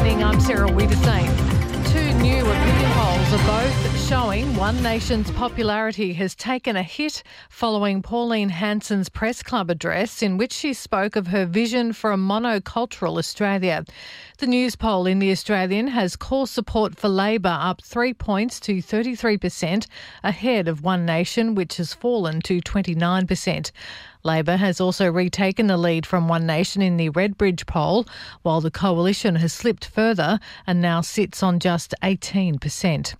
evening, I'm Sarah Wiedersame. Two new opinion polls are both showing One Nation's popularity has taken a hit following Pauline Hanson's press club address in which she spoke of her vision for a monocultural Australia. The news poll in The Australian has core support for Labor up 3 points to 33%, ahead of One Nation, which has fallen to 29%. Labor has also retaken the lead from One Nation in the Redbridge poll, while the coalition has slipped further and now sits on just 18%.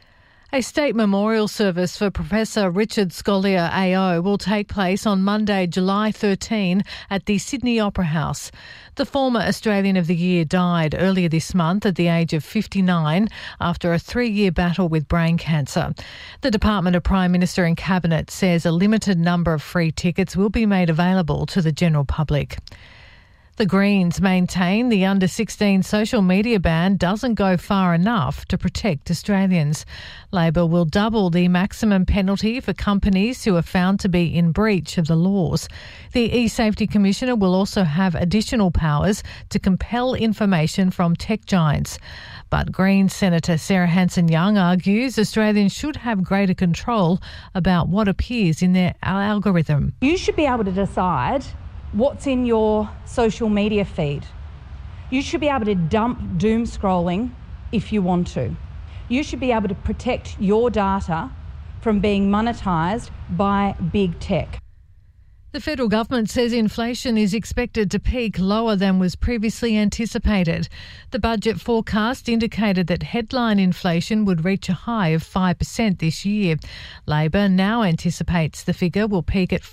A state memorial service for Professor Richard Scolyer AO will take place on Monday, July 13 at the Sydney Opera House. The former Australian of the Year died earlier this month at the age of 59 after a 3-year battle with brain cancer. The Department of Prime Minister and Cabinet says a limited number of free tickets will be made available to the general public. The Greens maintain the under-16 social media ban doesn't go far enough to protect Australians. Labor will double the maximum penalty for companies who are found to be in breach of the laws. The E-Safety Commissioner will also have additional powers to compel information from tech giants. But Greens Senator Sarah Hanson-Young argues Australians should have greater control about what appears in their algorithm. You should be able to decide what's in your social media feed. You should be able to dump doom scrolling if you want to. You should be able to protect your data from being monetised by big tech. The federal government says inflation is expected to peak lower than was previously anticipated. The budget forecast indicated that headline inflation would reach a high of 5% this year. Labor now anticipates the figure will peak at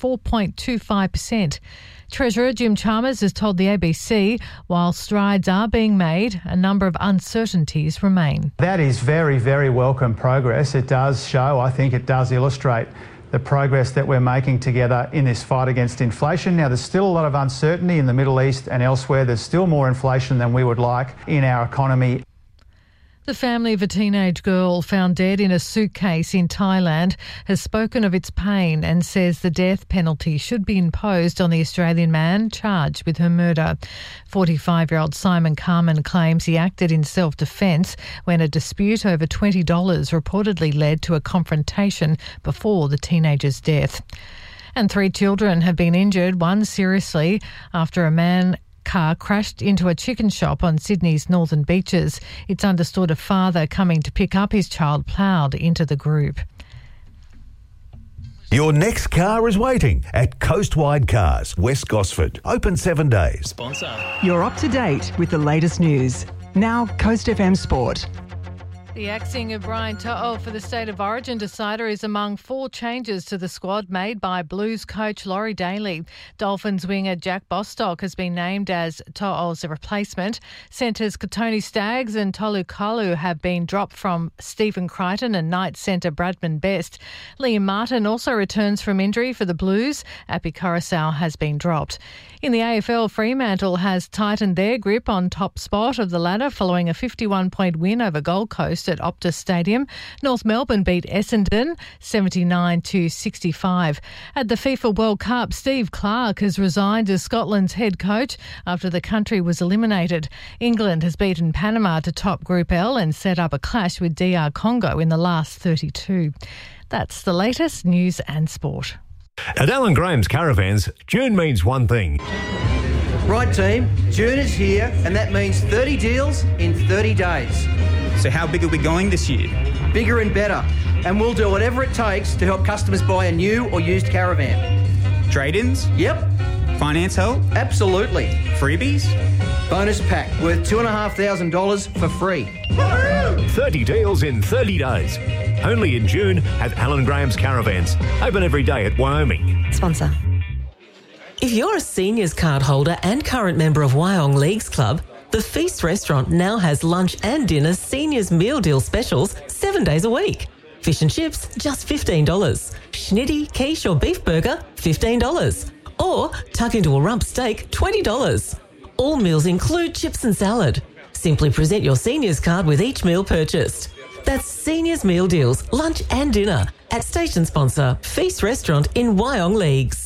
4.25%. Treasurer Jim Chalmers has told the ABC, while strides are being made, a number of uncertainties remain. That is very, very welcome progress. It does show, I think it does illustrate the progress that we're making together in this fight against inflation. Now, there's still a lot of uncertainty in the Middle East and elsewhere. There's still more inflation than we would like in our economy. The family of a teenage girl found dead in a suitcase in Thailand has spoken of its pain and says the death penalty should be imposed on the Australian man charged with her murder. 45-year-old Simon Carman claims he acted in self-defence when a dispute over $20 reportedly led to a confrontation before the teenager's death. And 3 children have been injured, one seriously, after a car crashed into a chicken shop on Sydney's northern beaches. It's understood a father coming to pick up his child ploughed into the group. Your next car is waiting at Coastwide Cars, West Gosford. Open 7 days. Sponsor. You're up to date with the latest news. Now, Coast FM Sport. The axing of Brian To'o for the State of Origin decider is among 4 changes to the squad made by Blues coach Laurie Daly. Dolphins winger Jack Bostock has been named as To'o's replacement. Centres Katoni Staggs and Tolu Kalu have been dropped from Stephen Crichton and Knights centre Bradman Best. Liam Martin also returns from injury for the Blues. Api Coruscant has been dropped. In the AFL, Fremantle has tightened their grip on top spot of the ladder following a 51-point win over Gold Coast at Optus Stadium. North Melbourne beat Essendon 79-65. At the FIFA World Cup, Steve Clarke has resigned as Scotland's head coach after the country was eliminated. England has beaten Panama to top Group L and set up a clash with DR Congo in the last 32. That's the latest news and sport. At Alan Graham's Caravans, June means one thing. Right, team, June is here, and that means 30 deals in 30 days. So how big are we going this year? Bigger and better, and we'll do whatever it takes to help customers buy a new or used caravan. Trade-ins? Yep. Finance help? Absolutely. Freebies? Bonus pack worth $2,500 for free. 30 deals in 30 days. Only in June at Alan Graham's Caravans. Open every day at Wyoming. Sponsor. If you're a seniors card holder and current member of Wyong Leagues Club, the Feast Restaurant now has lunch and dinner seniors meal deal specials 7 days a week. Fish and chips, just $15. Schnitty, quiche or beef burger, $15. Or tuck into a rump steak, $20. All meals include chips and salad. Simply present your seniors card with each meal purchased. That's seniors meal deals, lunch and dinner at station sponsor Feast Restaurant in Wyong Leagues.